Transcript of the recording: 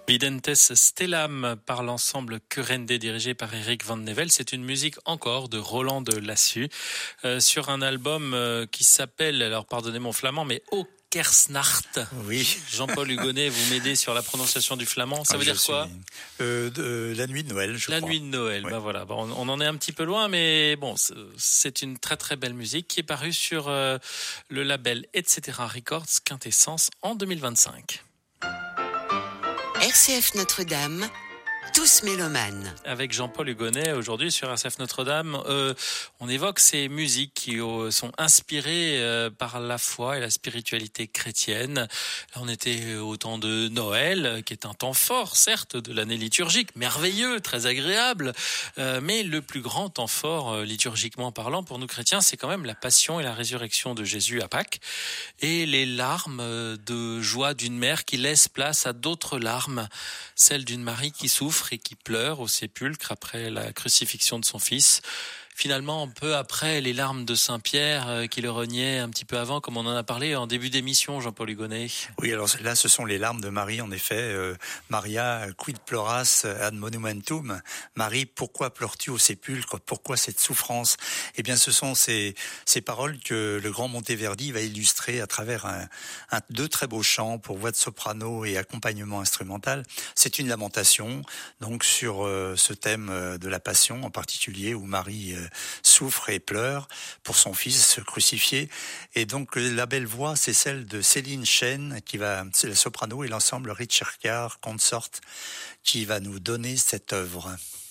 Videntes Stellam par l'ensemble Curende dirigé par Eric Van Nevel. C'est une musique encore de Roland de Lassus sur un album qui s'appelle, alors pardonnez mon flamand, mais Kersnacht. Oui. Jean-Paul Hugonnet, vous m'aidez sur la prononciation du flamand. Ça veut dire quoi ? La nuit de Noël, je crois. La nuit de Noël, ouais. Ben voilà. Bon, on en est un petit peu loin, mais bon, c'est une très très belle musique qui est parue sur le label Etc. Records Quintessence en 2025. RCF Notre-Dame, tous mélomanes. Avec Jean-Paul Hugonnet, aujourd'hui sur RCF Notre-Dame, on évoque ces musiques qui sont inspirées par la foi et la spiritualité chrétienne. Là, on était au temps de Noël, qui est un temps fort, certes, de l'année liturgique, merveilleux, très agréable, mais le plus grand temps fort, liturgiquement parlant, pour nous chrétiens, c'est quand même la passion et la résurrection de Jésus à Pâques, et les larmes de joie d'une mère qui laisse place à d'autres larmes, celle d'une Marie qui souffre et qui pleure au sépulcre après la crucifixion de son fils. Finalement, peu après, les larmes de Saint-Pierre qui le reniait un petit peu avant, comme on en a parlé en début d'émission, Jean-Paul Hugonnet. Oui, alors là, ce sont les larmes de Marie, en effet. Maria, quid ploras ad monumentum. Marie, pourquoi pleures-tu au sépulcre ? Pourquoi cette souffrance ? Eh bien, ce sont ces paroles que le grand Monteverdi va illustrer à travers deux très beaux chants pour voix de soprano et accompagnement instrumental. C'est une lamentation, donc, sur ce thème de la passion, en particulier, où Marie souffre et pleure pour son fils crucifié. Et donc la belle voix, c'est celle de Céline Chen, c'est la soprano, et l'ensemble Ricercar Consort qui va nous donner cette œuvre.